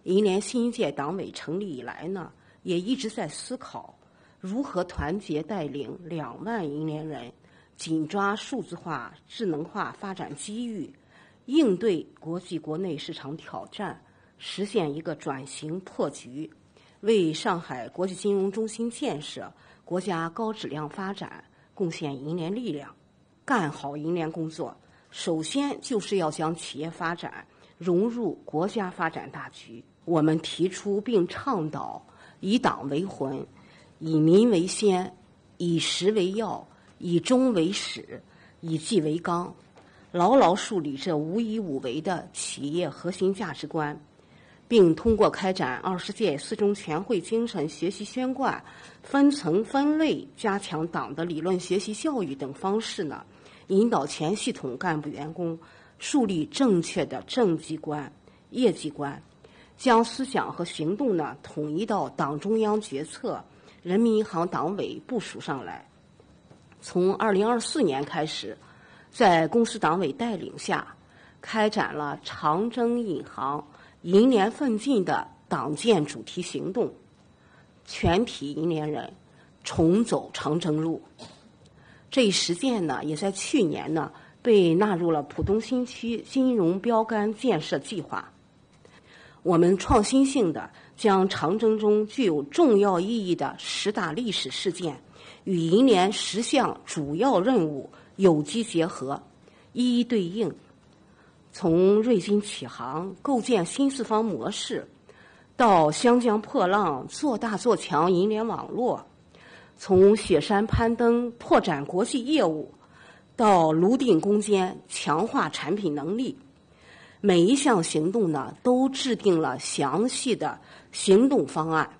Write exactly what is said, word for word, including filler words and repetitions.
银联新一届党委成立以来呢，也一直在思考如何团结带领两万银联人，紧抓数字化、智能化发展机遇，应对国际国内市场挑战，实现一个转型破局，为上海国际金融中心建设、国家高质量发展贡献银联力量。干好银联工作，首先就是要将企业发展融入国家发展大局。我们提出并倡导以党为魂，以民为先，以实为要，以忠为始，以纪为纲，牢牢树立这无以无为的企业核心价值观，并通过开展二十届四中全会精神学习宣贯、分层分类加强党的理论学习教育等方式呢，引导全系统干部员工树立正确的政绩观、业绩观，将思想和行动呢统一到党中央决策、人民银行党委部署上来。从二零二四年开始，在公司党委带领下，开展了长征引航、银联奋进的党建主题行动，全体银联人重走长征路。这一实践呢，也在去年呢被纳入了浦东新区金融标杆建设计划。我们创新性的将长征中具有重要意义的十大历史事件与银联十项主要任务有机结合，一一对应。从瑞金起航、构建新四方模式，到湘江破浪、做大做强银联网络，从雪山攀登、拓展国际业务，到炉鼎攻坚、强化产品能力，每一项行动呢，都制定了详细的行动方案，